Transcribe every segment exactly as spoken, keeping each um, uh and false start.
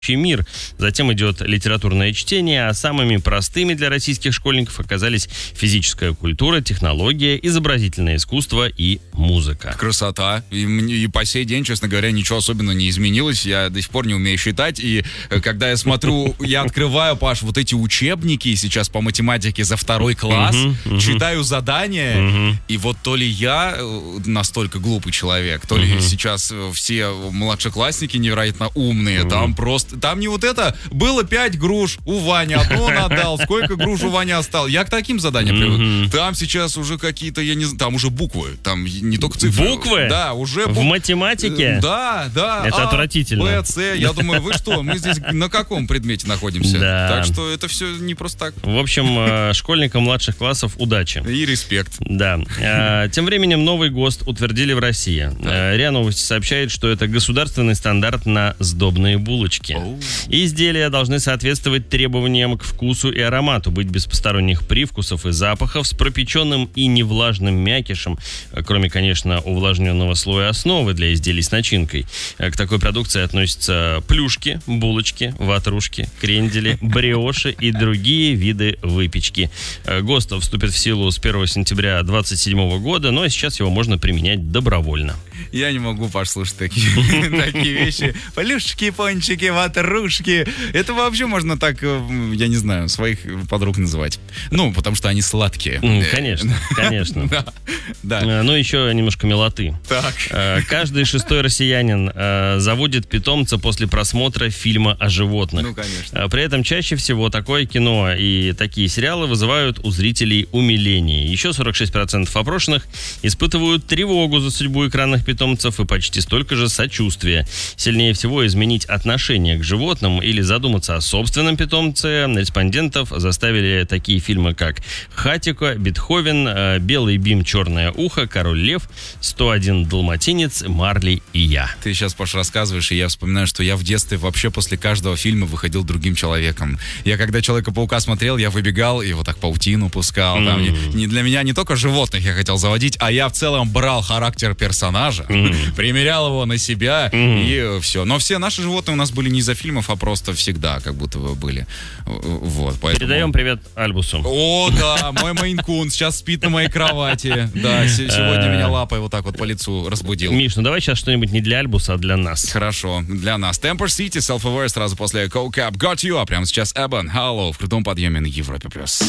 мир. Затем идет литературное чтение, а самыми простыми для российских школьников оказались физическая культура, технология, изобразительное искусство и музыка. Красота. И, и по сей день, честно говоря, ничего особенно не изменилось. Я до сих пор не умею считать. И когда я смотрю, я открываю, Паш, вот эти учебники сейчас по математике за второй класс, uh-huh, uh-huh. читаю задания, uh-huh. и вот то ли я настолько глупый человек, то ли uh-huh. сейчас все младшеклассники невероятно умные, uh-huh. там просто Там не вот это, было пять груш, у Вани одну он отдал, сколько груш у Вани осталось. Я к таким заданиям привык. Mm-hmm. Там сейчас уже какие-то, я не знаю, там уже буквы, там не только цифры. Буквы? Да, уже буквы. В математике? Да, да. Это а, отвратительно. Б, С, я думаю, вы что, мы здесь на каком предмете находимся? Да. Так что это все не просто так. В общем, школьникам младших классов удачи. И респект. Да. Тем временем новый ГОСТ утвердили в России. РИА Новости сообщает, что это государственный стандарт на сдобные булочки. Изделия должны соответствовать требованиям к вкусу и аромату, быть без посторонних привкусов и запахов, с пропеченным и невлажным мякишем, кроме, конечно, увлажненного слоя основы для изделий с начинкой. К такой продукции относятся плюшки, булочки, ватрушки, крендели, бриоши и другие виды выпечки. ГОСТ вступит в силу с первого сентября две тысячи двадцать седьмого года, но сейчас его можно применять добровольно. Я не могу, Паш, слушать такие, такие вещи. Плюшки, пончики, ватрушки. Это вообще можно так, я не знаю, своих подруг называть. Ну, потому что они сладкие. Конечно, конечно. Да, да. Ну, еще немножко милоты. Так. Каждый шестой россиянин заводит питомца после просмотра фильма о животных. Ну, конечно. При этом чаще всего такое кино и такие сериалы вызывают у зрителей умиление. Еще сорок шесть процентов опрошенных испытывают тревогу за судьбу экранных питомцев и почти столько же сочувствия. Сильнее всего изменить отношение к животным или задуматься о собственном питомце респондентов заставили такие фильмы, как «Хатико», «Бетховен», «Белый бим, черное ухо», «Король лев», «сто один далматинец», «Марли и я». Ты сейчас, Паш, рассказываешь, и я вспоминаю, что я в детстве вообще после каждого фильма выходил другим человеком. Я когда «Человека-паука» смотрел, я выбегал и вот так паутину пускал. Mm. Там, не, не, для меня не только животных я хотел заводить, а я в целом брал характер персонажа, mm. примерял его на себя mm. и все. Но все наши животные у нас были не из-за фильмов, а просто всегда как будто бы были. Вот, поэтому... Передаем привет Альбусу. О, да, мой мейн-кун сейчас спит на моей кровати. Да, сегодня меня лапой вот так вот по лицу разбудил. Миш, ну давай сейчас что-нибудь не для Альбуса, а для нас. Хорошо, для нас. Temper City, Self-Aware сразу после Coke Up, Got You, а прямо сейчас Эбон, Hello, в крутом подъеме на Европе+.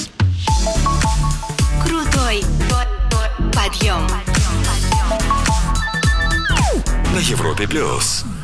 Крутой подъем. На Европе+.